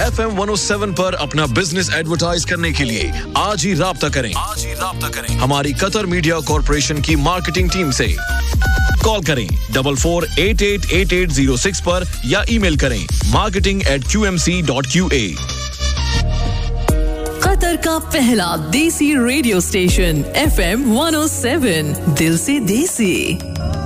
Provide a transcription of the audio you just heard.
FM 107 पर अपना business advertise करने के लिए आज ही राब्ता करें हमारी कतर मीडिया कॉर्पोरेशन की मार्केटिंग टीम से। कॉल करें 44888806 पर या ईमेल करें marketing@qmc.qa। कतर का पहला देसी रेडियो स्टेशन FM 107 दिल से देसी।